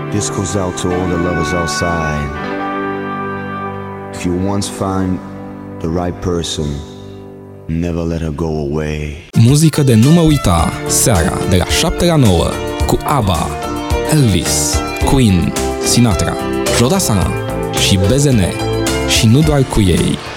This goes out to all the lovers outside. If you once find the right person, never let her go away. Muzică de nu mă uita, seara de la 7 la 9 cu ABBA, Elvis, Queen, Sinatra, Jodassin și BZN și nu doar cu ei.